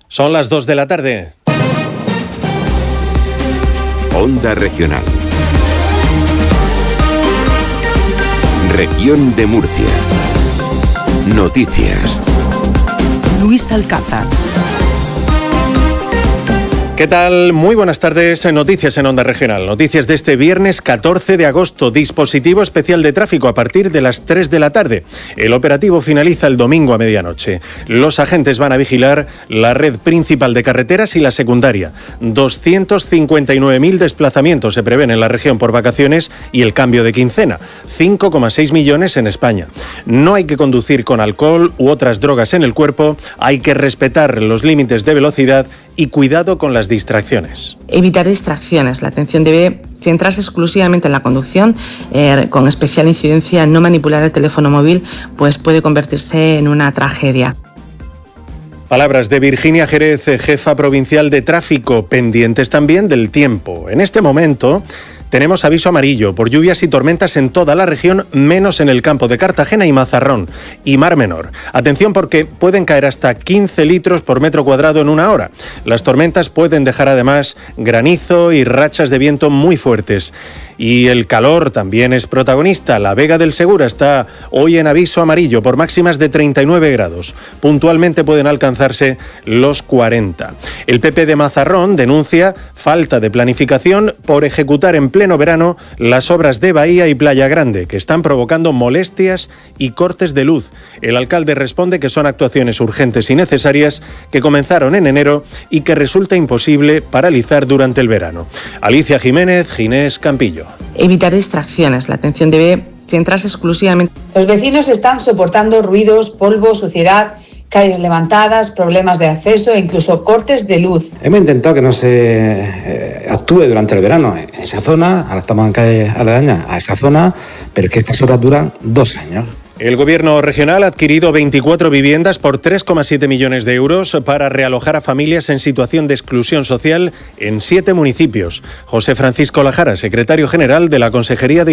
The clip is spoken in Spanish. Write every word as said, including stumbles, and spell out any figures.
Son las dos de la tarde. Onda Regional. Región de Murcia. Noticias. Luis Alcázar. ¿Qué tal? Muy buenas tardes. Noticias en Onda Regional. Noticias de este viernes catorce de agosto. Dispositivo especial de tráfico a partir de las tres de la tarde. El operativo finaliza el domingo a medianoche. Los agentes van a vigilar la red principal de carreteras y la secundaria. doscientos cincuenta y nueve mil desplazamientos se prevén en la región por vacaciones y el cambio de quincena. cinco coma seis millones en España. No hay que conducir con alcohol u otras drogas en el cuerpo. Hay que respetar los límites de velocidad y cuidado con las distracciones. Evitar distracciones. La atención debe centrarse exclusivamente en la conducción, eh, con especial incidencia en no manipular el teléfono móvil, pues puede convertirse en una tragedia. Palabras de Virginia Jerez, jefa provincial de tráfico, pendientes también del tiempo. En este momento tenemos aviso amarillo por lluvias y tormentas en toda la región, menos en el campo de Cartagena y Mazarrón y Mar Menor. Atención porque pueden caer hasta quince litros por metro cuadrado en una hora. Las tormentas pueden dejar además granizo y rachas de viento muy fuertes. Y el calor también es protagonista. La Vega del Segura está hoy en aviso amarillo por máximas de treinta y nueve grados. Puntualmente pueden alcanzarse los cuarenta. El P P de Mazarrón denuncia falta de planificación por ejecutar en pleno verano las obras de Bahía y Playa Grande, que están provocando molestias y cortes de luz. El alcalde responde que son actuaciones urgentes y necesarias que comenzaron en enero y que resulta imposible paralizar durante el verano. Alicia Jiménez, Ginés Campillo. Evitar distracciones. La atención debe centrarse exclusivamente. Los vecinos están soportando ruidos, polvo, suciedad, calles levantadas, problemas de acceso e incluso cortes de luz. Hemos intentado que no se eh, actúe durante el verano en esa zona, ahora estamos en calle aledaña a esa zona, pero es que estas horas duran dos años. El Gobierno regional ha adquirido veinticuatro viviendas por tres coma siete millones de euros para realojar a familias en situación de exclusión social en siete municipios. José Francisco Lajara, secretario general de la Consejería de